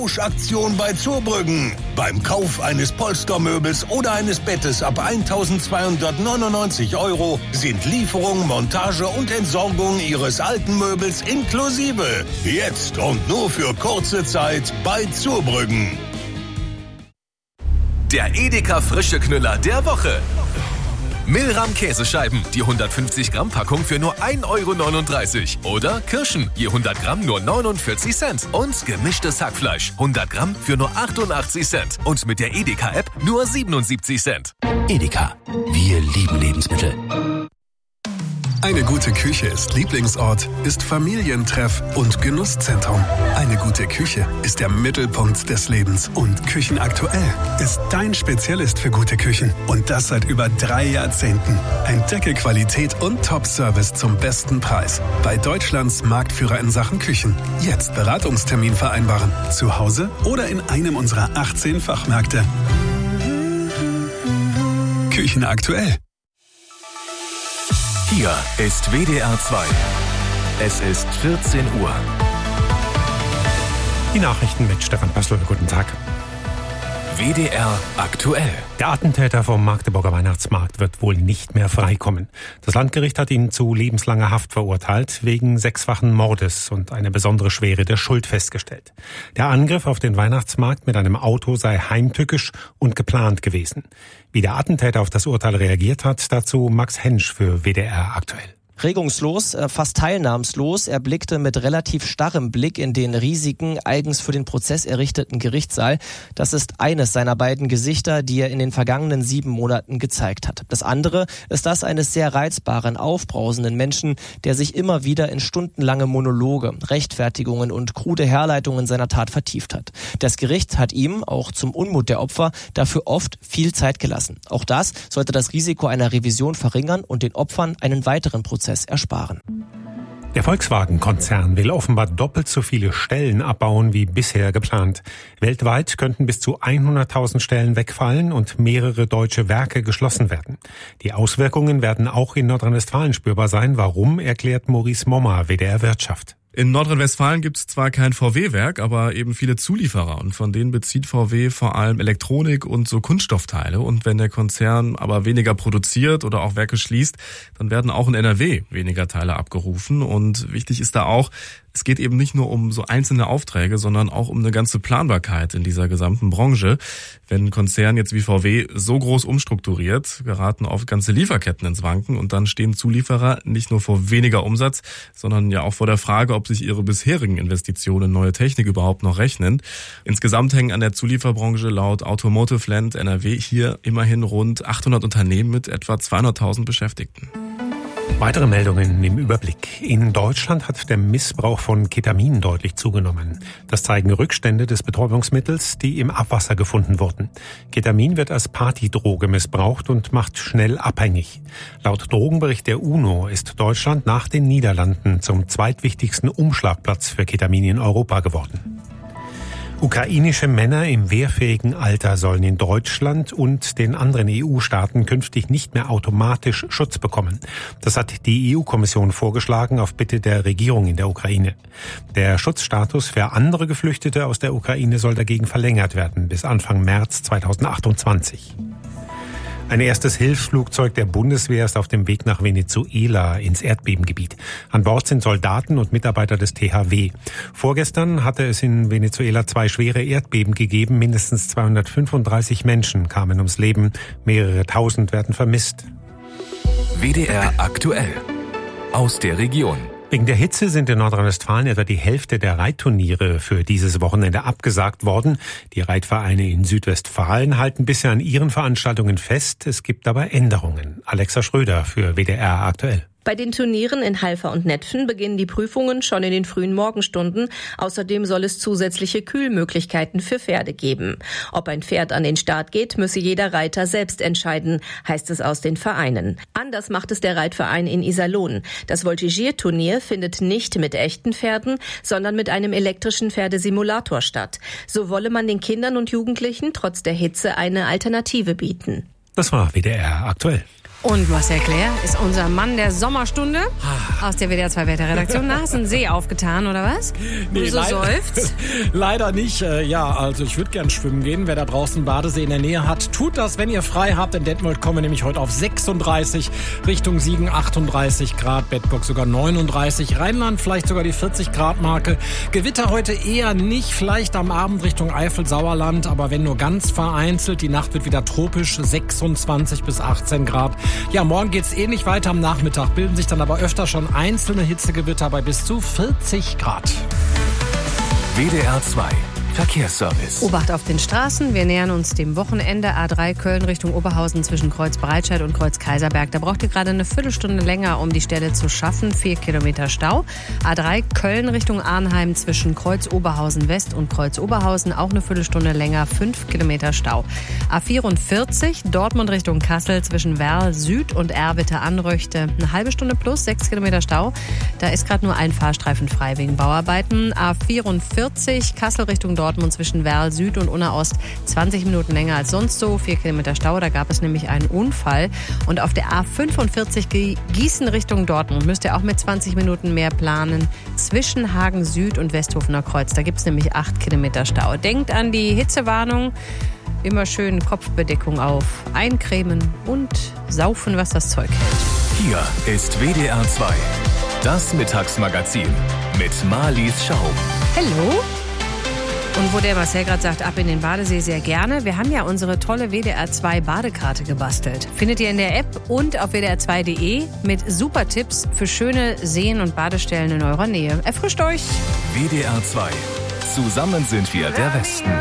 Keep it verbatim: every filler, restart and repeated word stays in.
Aktion bei Zurbrüggen. Beim Kauf eines Polstermöbels oder eines Bettes ab eintausendzweihundertneunundneunzig Euro sind Lieferung, Montage und Entsorgung Ihres alten Möbels inklusive. Jetzt und nur für kurze Zeit bei Zurbrüggen. Der Edeka Frische Knüller der Woche. Milram Käsescheiben, die hundertfünfzig Gramm Packung für nur ein Euro neununddreißig. Oder Kirschen, je hundert Gramm nur neunundvierzig Cent. Und gemischtes Hackfleisch, hundert Gramm für nur achtundachtzig Cent. Und mit der Edeka-App nur siebenundsiebzig Cent. Edeka, wir lieben Lebensmittel. Eine gute Küche ist Lieblingsort, ist Familientreff und Genusszentrum. Eine gute Küche ist der Mittelpunkt des Lebens. Und Küchenaktuell ist dein Spezialist für gute Küchen. Und das seit über drei Jahrzehnten. Entdecke Qualität und Top-Service zum besten Preis. Bei Deutschlands Marktführer in Sachen Küchen. Jetzt Beratungstermin vereinbaren. Zu Hause oder in einem unserer achtzehn Fachmärkte. Küchenaktuell. Hier ist W D R zwei. Es ist vierzehn Uhr. Die Nachrichten mit Stefan Pössl. Guten Tag. W D R aktuell. Der Attentäter vom Magdeburger Weihnachtsmarkt wird wohl nicht mehr freikommen. Das Landgericht hat ihn zu lebenslanger Haft verurteilt, wegen sechsfachen Mordes und eine besondere Schwere der Schuld festgestellt. Der Angriff auf den Weihnachtsmarkt mit einem Auto sei heimtückisch und geplant gewesen. Wie der Attentäter auf das Urteil reagiert hat, dazu Max Hensch für W D R aktuell. Regungslos, fast teilnahmslos. Er blickte mit relativ starrem Blick in den riesigen, eigens für den Prozess errichteten Gerichtssaal. Das ist eines seiner beiden Gesichter, die er in den vergangenen sieben Monaten gezeigt hat. Das andere ist das eines sehr reizbaren, aufbrausenden Menschen, der sich immer wieder in stundenlange Monologe, Rechtfertigungen und krude Herleitungen seiner Tat vertieft hat. Das Gericht hat ihm, auch zum Unmut der Opfer, dafür oft viel Zeit gelassen. Auch das sollte das Risiko einer Revision verringern und den Opfern einen weiteren Prozess ersparen. Der Volkswagen-Konzern will offenbar doppelt so viele Stellen abbauen wie bisher geplant. Weltweit könnten bis zu hunderttausend Stellen wegfallen und mehrere deutsche Werke geschlossen werden. Die Auswirkungen werden auch in Nordrhein-Westfalen spürbar sein. Warum, erklärt Maurice Mommer, W D R Wirtschaft. In Nordrhein-Westfalen gibt es zwar kein V W-Werk, aber eben viele Zulieferer. Und von denen bezieht V W vor allem Elektronik und so Kunststoffteile. Und wenn der Konzern aber weniger produziert oder auch Werke schließt, dann werden auch in N R W weniger Teile abgerufen. Und wichtig ist da auch, es geht eben nicht nur um so einzelne Aufträge, sondern auch um eine ganze Planbarkeit in dieser gesamten Branche. Wenn ein Konzern jetzt wie V W so groß umstrukturiert, geraten oft ganze Lieferketten ins Wanken und dann stehen Zulieferer nicht nur vor weniger Umsatz, sondern ja auch vor der Frage, ob sich ihre bisherigen Investitionen in neue Technik überhaupt noch rechnen. Insgesamt hängen an der Zulieferbranche laut Automotive Land N R W hier immerhin rund achthundert Unternehmen mit etwa zweihunderttausend Beschäftigten. Weitere Meldungen im Überblick. In Deutschland hat der Missbrauch von Ketamin deutlich zugenommen. Das zeigen Rückstände des Betäubungsmittels, die im Abwasser gefunden wurden. Ketamin wird als Partydroge missbraucht und macht schnell abhängig. Laut Drogenbericht der UNO ist Deutschland nach den Niederlanden zum zweitwichtigsten Umschlagplatz für Ketamin in Europa geworden. Ukrainische Männer im wehrfähigen Alter sollen in Deutschland und den anderen E U-Staaten künftig nicht mehr automatisch Schutz bekommen. Das hat die E U-Kommission vorgeschlagen auf Bitte der Regierung in der Ukraine. Der Schutzstatus für andere Geflüchtete aus der Ukraine soll dagegen verlängert werden bis Anfang März zweitausendachtundzwanzig. Ein erstes Hilfsflugzeug der Bundeswehr ist auf dem Weg nach Venezuela ins Erdbebengebiet. An Bord sind Soldaten und Mitarbeiter des T H W. Vorgestern hatte es in Venezuela zwei schwere Erdbeben gegeben. Mindestens zweihundertfünfunddreißig Menschen kamen ums Leben. Mehrere tausend werden vermisst. W D R aktuell. Aus der Region. Wegen der Hitze sind in Nordrhein-Westfalen etwa die Hälfte der Reitturniere für dieses Wochenende abgesagt worden. Die Reitvereine in Südwestfalen halten bisher an ihren Veranstaltungen fest. Es gibt aber Änderungen. Alexa Schröder für W D R aktuell. Bei den Turnieren in Halver und Netphen beginnen die Prüfungen schon in den frühen Morgenstunden. Außerdem soll es zusätzliche Kühlmöglichkeiten für Pferde geben. Ob ein Pferd an den Start geht, müsse jeder Reiter selbst entscheiden, heißt es aus den Vereinen. Anders macht es der Reitverein in Iserlohn. Das Voltigierturnier findet nicht mit echten Pferden, sondern mit einem elektrischen Pferdesimulator statt. So wolle man den Kindern und Jugendlichen trotz der Hitze eine Alternative bieten. Das war W D R aktuell. Und Marcel Claire ist unser Mann der Sommerstunde aus der W D R zwei Wetterredaktion. Na, hast du einen See aufgetan, oder was? Nee, du so leider, seufzt? leider nicht. Äh, ja, also ich würde gern schwimmen gehen. Wer da draußen einen Badesee in der Nähe hat, tut das, wenn ihr frei habt. In Detmold kommen wir nämlich heute auf sechsunddreißig, Richtung Siegen achtunddreißig Grad, Bedburg sogar neununddreißig, Rheinland vielleicht sogar die vierzig Grad Marke. Gewitter heute eher nicht, vielleicht am Abend Richtung Eifel, Sauerland, aber wenn nur ganz vereinzelt. Die Nacht wird wieder tropisch, sechsundzwanzig bis achtzehn Grad. Ja, morgen geht's ähnlich weiter. Am Nachmittag bilden sich dann aber öfter schon einzelne Hitzegewitter bei bis zu vierzig Grad. W D R zwei Verkehrsservice. Obacht auf den Straßen. Wir nähern uns dem Wochenende. A drei Köln Richtung Oberhausen zwischen Kreuz Breitscheid und Kreuz Kaiserberg. Da braucht ihr gerade eine Viertelstunde länger, um die Stelle zu schaffen. Vier Kilometer Stau. A drei Köln Richtung Arnheim zwischen Kreuz Oberhausen West und Kreuz Oberhausen. Auch eine Viertelstunde länger. Fünf Kilometer Stau. A vierundvierzig Dortmund Richtung Kassel zwischen Werl Süd und Erwitte Anröchte. Eine halbe Stunde plus. Sechs Kilometer Stau. Da ist gerade nur ein Fahrstreifen frei wegen Bauarbeiten. A vierundvierzig Kassel Richtung Dortmund zwischen Werl Süd und Unna Ost zwanzig Minuten länger als sonst so. Vier Kilometer Stau, da gab es nämlich einen Unfall. Und auf der A fünfundvierzig Gießen Richtung Dortmund müsst ihr auch mit zwanzig Minuten mehr planen. Zwischen Hagen Süd und Westhofener Kreuz. Da gibt es nämlich acht Kilometer Stau. Denkt an die Hitzewarnung. Immer schön Kopfbedeckung auf. Eincremen und saufen, was das Zeug hält. Hier ist W D R zwei. Das Mittagsmagazin mit Marlies Schaum. Hallo? Und wo der Marcel gerade sagt, ab in den Badesee, sehr gerne. Wir haben ja unsere tolle W D R zwei Badekarte gebastelt. Findet ihr in der App und auf W D R zwei Punkt de mit super Tipps für schöne Seen und Badestellen in eurer Nähe. Erfrischt euch! W D R zwei. Zusammen sind wir der Westen.